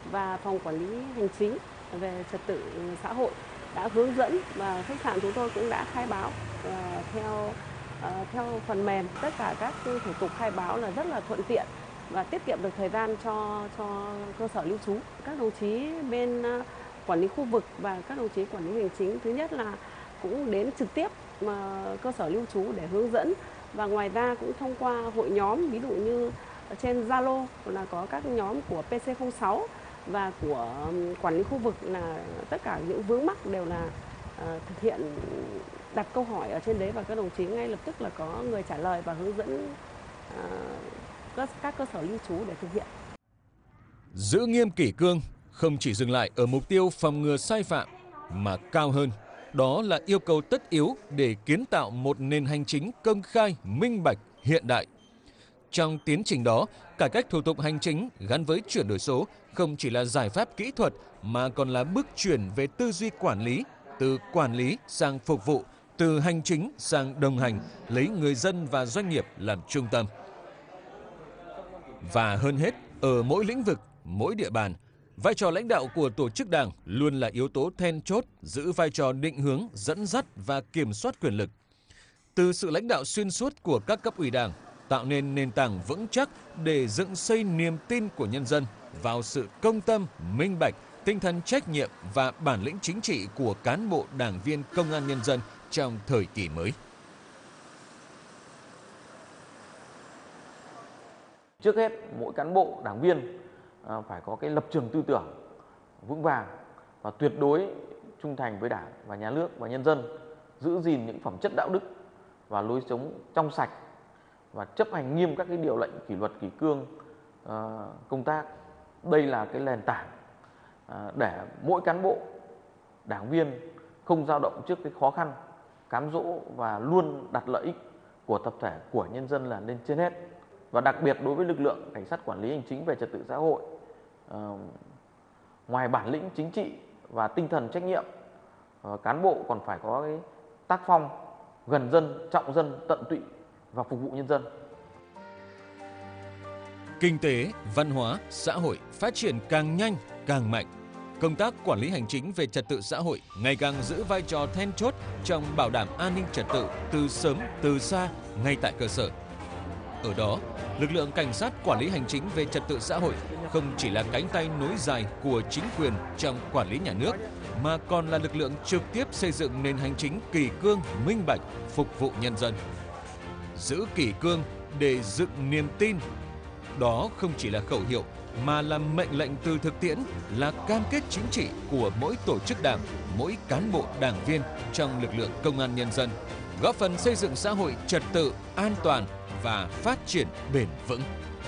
và phòng quản lý hành chính về trật tự xã hội đã hướng dẫn, và khách sạn chúng tôi cũng đã khai báo theo phần mềm. Tất cả các thủ tục khai báo là rất là thuận tiện và tiết kiệm được thời gian cho cơ sở lưu trú. Các đồng chí bên quản lý khu vực và các đồng chí quản lý hành chính, thứ nhất là cũng đến trực tiếp cơ sở lưu trú để hướng dẫn, và ngoài ra cũng thông qua hội nhóm, ví dụ như trên Zalo là có các nhóm của PC06 và của quản lý khu vực, là tất cả những vướng mắc đều là thực hiện đặt câu hỏi ở trên đấy, và các đồng chí ngay lập tức là có người trả lời và hướng dẫn các cơ sở lưu trú để thực hiện. Giữ nghiêm kỷ cương không chỉ dừng lại ở mục tiêu phòng ngừa sai phạm, mà cao hơn, đó là yêu cầu tất yếu để kiến tạo một nền hành chính công khai, minh bạch, hiện đại. Trong tiến trình đó, cải cách thủ tục hành chính gắn với chuyển đổi số không chỉ là giải pháp kỹ thuật mà còn là bước chuyển về tư duy quản lý, từ quản lý sang phục vụ, từ hành chính sang đồng hành, lấy người dân và doanh nghiệp làm trung tâm. Và hơn hết, ở mỗi lĩnh vực, mỗi địa bàn, vai trò lãnh đạo của tổ chức đảng luôn là yếu tố then chốt, giữ vai trò định hướng, dẫn dắt và kiểm soát quyền lực. Từ sự lãnh đạo xuyên suốt của các cấp ủy đảng, tạo nên nền tảng vững chắc để dựng xây niềm tin của nhân dân vào sự công tâm, minh bạch, tinh thần trách nhiệm và bản lĩnh chính trị của cán bộ đảng viên công an nhân dân trong thời kỳ mới. Trước hết, mỗi cán bộ đảng viên phải có cái lập trường tư tưởng vững vàng và tuyệt đối trung thành với Đảng và Nhà nước và nhân dân, giữ gìn những phẩm chất đạo đức và lối sống trong sạch và chấp hành nghiêm các cái điều lệnh kỷ luật kỷ cương công tác. Đây là cái nền tảng để mỗi cán bộ đảng viên không dao động trước cái khó khăn, cám dỗ và luôn đặt lợi ích của tập thể, của nhân dân là lên trên hết. Và đặc biệt đối với lực lượng cảnh sát quản lý hành chính về trật tự xã hội, ngoài bản lĩnh chính trị và tinh thần trách nhiệm, cán bộ còn phải có cái tác phong gần dân, trọng dân, tận tụy và phục vụ nhân dân. Kinh tế, văn hóa, xã hội phát triển càng nhanh, càng mạnh. Công tác quản lý hành chính về trật tự xã hội ngày càng giữ vai trò then chốt trong bảo đảm an ninh trật tự từ sớm, từ xa, ngay tại cơ sở. Ở đó, lực lượng cảnh sát quản lý hành chính về trật tự xã hội không chỉ là cánh tay nối dài của chính quyền trong quản lý nhà nước, mà còn là lực lượng trực tiếp xây dựng nền hành chính kỷ cương, minh bạch, phục vụ nhân dân. Giữ kỷ cương để dựng niềm tin. Đó không chỉ là khẩu hiệu, mà là mệnh lệnh từ thực tiễn, là cam kết chính trị của mỗi tổ chức đảng, mỗi cán bộ đảng viên trong lực lượng công an nhân dân, góp phần xây dựng xã hội trật tự, an toàn và phát triển bền vững.